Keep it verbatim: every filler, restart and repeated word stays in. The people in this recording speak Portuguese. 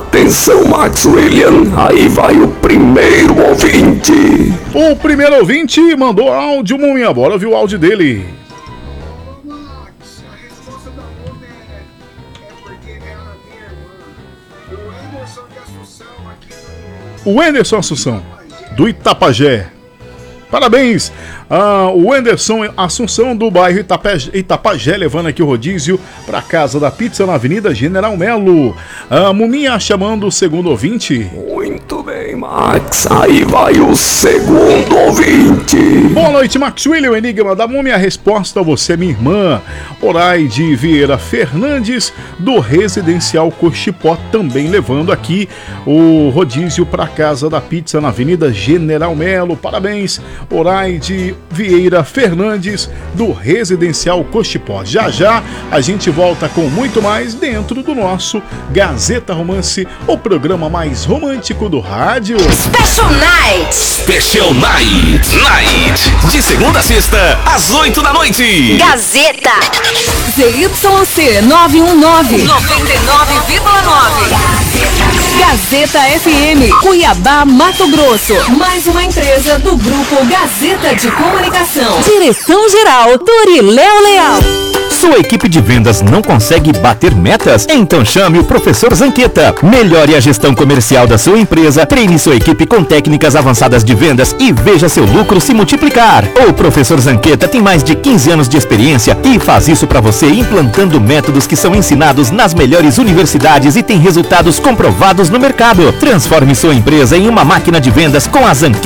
Atenção, Max William, aí vai o primeiro ouvinte. O primeiro ouvinte mandou áudio, Múmia. Bora ouvir o áudio dele. O Anderson Assunção, do Itapajé. Parabéns! Ah, o Anderson Assunção, do bairro Itapajé, Itapajé, levando aqui o rodízio para casa da pizza na Avenida General Melo. Ah, Muminha chamando o segundo ouvinte. Muito bem, Max. Aí vai o segundo ouvinte. Boa noite, Max William, Enigma da Múmia. A resposta a você, minha irmã. Oraide Vieira Fernandes, do Residencial Cochipó, também levando aqui o rodízio para casa da pizza na Avenida General Melo. Parabéns, Oraide Vieira Fernandes, do Residencial Cochipó. Já já a gente volta com muito mais dentro do nosso Gazeta Romance, o programa mais romântico do rádio. Special Night! Special Night! Night! De segunda a sexta, às oito da noite. Gazeta! Z Y C nove um nove, noventa e nove vírgula nove. Gazeta F M, Cuiabá, Mato Grosso. Mais uma empresa do Grupo Gazeta de Comunicação. Direção-geral, Doriléo Leal. Sua equipe de vendas não consegue bater metas? Então chame o professor Zanqueta. Melhore a gestão comercial da sua empresa, treine sua equipe com técnicas avançadas de vendas e veja seu lucro se multiplicar. O professor Zanqueta tem mais de quinze anos de experiência e faz isso para você implantando métodos que são ensinados nas melhores universidades e tem resultados comprovados no mercado. Transforme sua empresa em uma máquina de vendas com a Zanqueta